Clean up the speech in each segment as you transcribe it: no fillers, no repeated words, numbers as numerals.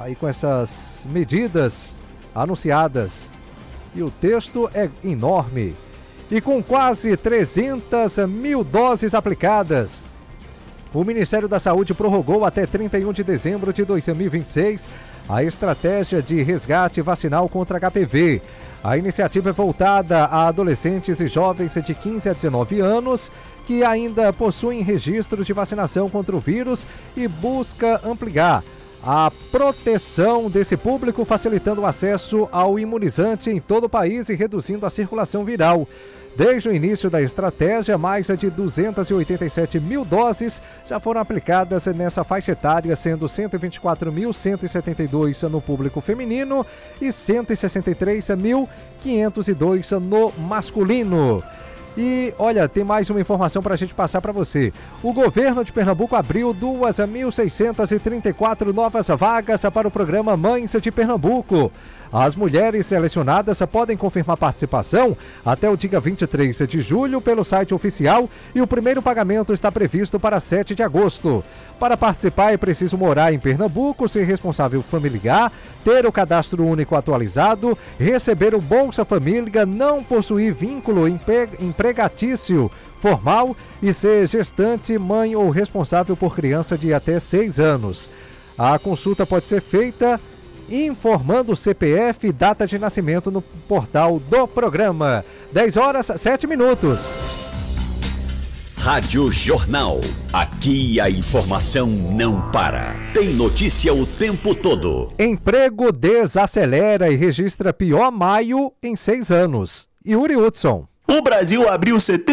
aí com essas medidas anunciadas. E o texto é enorme. E com quase 300 mil doses aplicadas, o Ministério da Saúde prorrogou até 31 de dezembro de 2026 a estratégia de resgate vacinal contra HPV. A iniciativa é voltada a adolescentes e jovens de 15 a 19 anos que ainda possuem registro de vacinação contra o vírus e busca ampliar a proteção desse público, facilitando o acesso ao imunizante em todo o país e reduzindo a circulação viral. Desde o início da estratégia, mais de 287 mil doses já foram aplicadas nessa faixa etária, sendo 124.172 no público feminino e 163.502 no masculino. E, olha, tem mais uma informação para a gente passar para você. O governo de Pernambuco abriu 2.634 novas vagas para o programa Mães de Pernambuco. As mulheres selecionadas podem confirmar participação até o dia 23 de julho pelo site oficial e o primeiro pagamento está previsto para 7 de agosto. Para participar é preciso morar em Pernambuco, ser responsável familiar, ter o cadastro único atualizado, receber o Bolsa Família, não possuir vínculo empregatício formal e ser gestante, mãe ou responsável por criança de até 6 anos. A consulta pode ser feita informando o CPF e data de nascimento no portal do programa. 10 horas, 7 minutos. Rádio Jornal. Aqui a informação não para. Tem notícia o tempo todo. Emprego desacelera e registra pior maio em 6 anos. Yuri Hudson. O Brasil abriu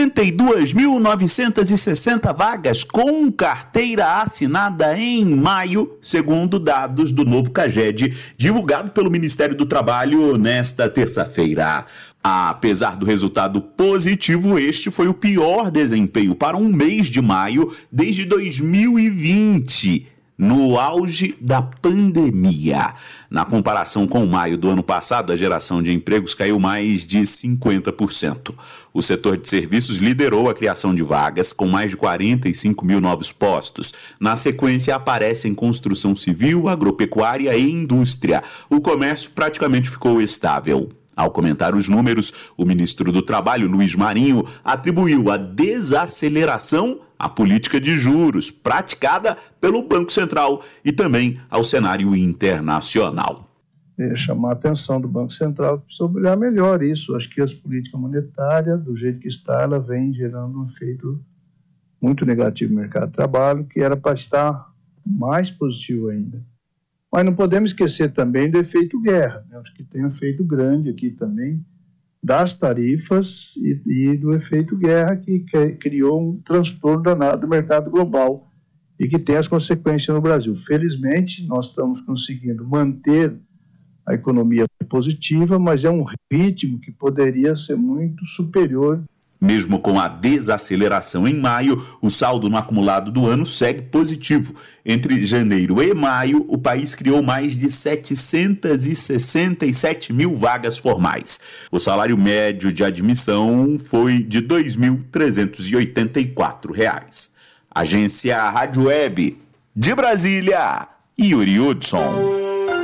72.960 vagas com carteira assinada em maio, segundo dados do novo CAGED, divulgado pelo Ministério do Trabalho nesta terça-feira. Apesar do resultado positivo, este foi o pior desempenho para um mês de maio desde 2020. No auge da pandemia. Na comparação com maio do ano passado, a geração de empregos caiu mais de 50%. O setor de serviços liderou a criação de vagas, com mais de 45 mil novos postos. Na sequência, aparecem construção civil, agropecuária e indústria. O comércio praticamente ficou estável. Ao comentar os números, o ministro do Trabalho, Luiz Marinho, atribuiu a desaceleração à política de juros praticada pelo Banco Central e também ao cenário internacional. Chamar a atenção do Banco Central que precisa olhar melhor isso. Acho que as políticas monetárias, do jeito que está, ela vem gerando um efeito muito negativo no mercado de trabalho, que era para estar mais positivo ainda. Mas não podemos esquecer também do efeito guerra, né? Acho que tem um efeito grande aqui também das tarifas e do efeito guerra que criou um transtorno danado do mercado global e que tem as consequências no Brasil. Felizmente, nós estamos conseguindo manter a economia positiva, mas é um ritmo que poderia ser muito superior. Mesmo com a desaceleração em maio, o saldo no acumulado do ano segue positivo. Entre janeiro e maio, o país criou mais de 767 mil vagas formais. O salário médio de admissão foi de R$ 2.384. Agência Rádio Web de Brasília, Yuri Hudson.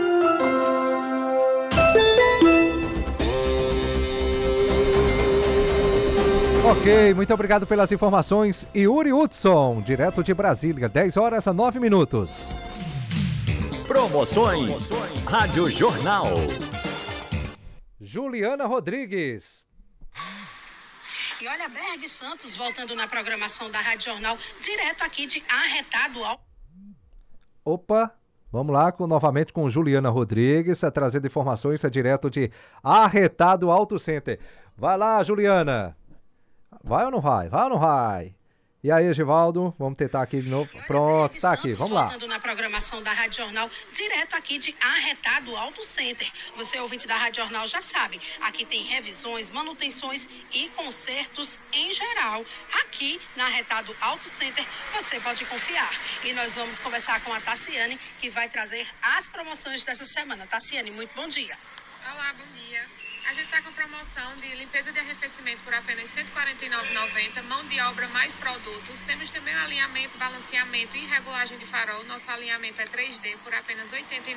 Ok, muito obrigado pelas informações. Yuri Hudson, direto de Brasília, 10 horas a 9 minutos. Promoções Rádio Jornal. Juliana Rodrigues. E olha, Berg Santos voltando na programação da Rádio Jornal, direto aqui de Arretado ao... Opa, vamos lá novamente com Juliana Rodrigues, trazendo informações direto de Arretado Auto Center. Vai lá, Juliana. Vai ou não vai? Vai ou não vai? E aí, Givaldo, vamos tentar aqui de novo. Pronto, tá aqui, vamos lá. Voltando na programação da Rádio Jornal, direto aqui de Arretado Auto Center. Você, ouvinte da Rádio Jornal, já sabe. Aqui tem revisões, manutenções e consertos em geral. Aqui na Arretado Auto Center, você pode confiar. E nós vamos conversar com a Tassiane, que vai trazer as promoções dessa semana. Tassiane, muito bom dia. Olá, bom dia. A gente está com promoção de limpeza de arrefecimento por apenas R$ 149,90, mão de obra mais produtos. Temos também o alinhamento, balanceamento e regulagem de farol. Nosso alinhamento é 3D por apenas R$ 89,90.